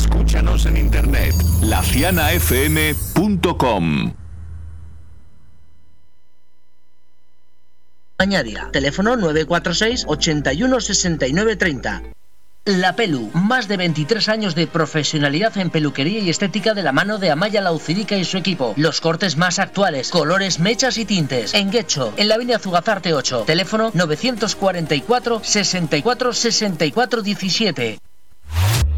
Escúchanos en internet, lacianafm.com. Añadia, teléfono 946 81 69 30. La Pelu, más de 23 años de profesionalidad en peluquería y estética de la mano de Amaya Laucirica y su equipo. Los cortes más actuales, colores, mechas y tintes. En Guecho, en la avenida Zugazarte 8. Teléfono 944 64 64 17.